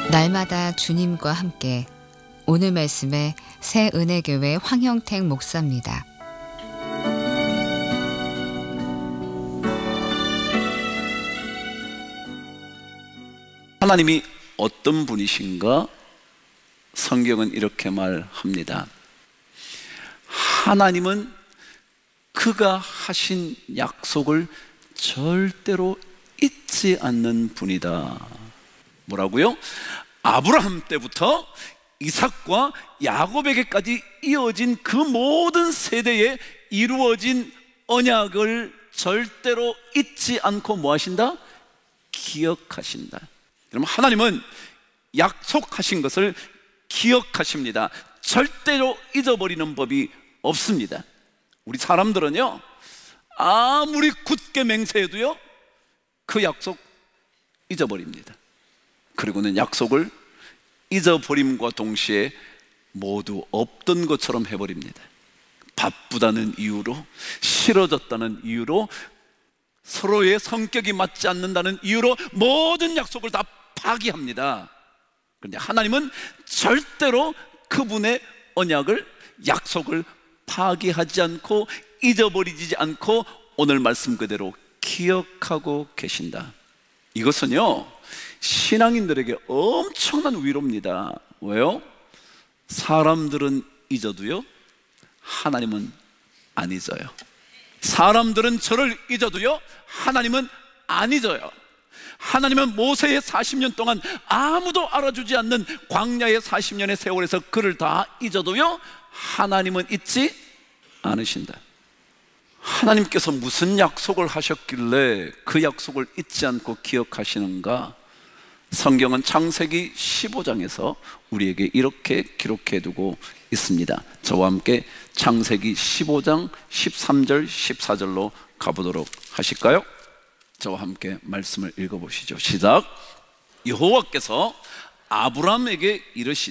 날마다 주님과 함께, 오늘 말씀의 새은혜교회 황형택 목사입니다. 하나님이 어떤 분이신가? 성경은 이렇게 말합니다. 하나님은 그가 하신 약속을 절대로 잊지 않는 분이다. 뭐라고요? 아브라함 때부터 이삭과 야곱에게까지 이어진 그 모든 세대에 이루어진 언약을 절대로 잊지 않고 뭐 하신다? 기억하신다. 여러분, 하나님은 약속하신 것을 기억하십니다. 절대로 잊어버리는 법이 없습니다. 우리 사람들은요, 아무리 굳게 맹세해도요, 그 약속 잊어버립니다. 그리고는 약속을 잊어버림과 동시에 모두 없던 것처럼 해버립니다. 바쁘다는 이유로, 싫어졌다는 이유로, 서로의 성격이 맞지 않는다는 이유로 모든 약속을 다 파기합니다. 그런데 하나님은 절대로 그분의 언약을, 약속을 파기하지 않고 잊어버리지 않고 오늘 말씀 그대로 기억하고 계신다. 이것은요, 신앙인들에게 엄청난 위로입니다. 왜요? 사람들은 잊어도요, 하나님은 안 잊어요. 사람들은 저를 잊어도요, 하나님은 안 잊어요. 하나님은 모세의 40년 동안 아무도 알아주지 않는 광야의 40년의 세월에서 그를 다 잊어도요, 하나님은 잊지 않으신다. 하나님께서 무슨 약속을 하셨길래 그 약속을 잊지 않고 기억하시는가? 성경은 창세기 15장에서 우리에게 이렇게 기록해 두고 있습니다. 저와 함께 창세기 15장 13절 14절로 가보도록 하실까요? 저와 함께 말씀을 읽어보시죠. 시작. 여호와께서 아브라함에게 이르시되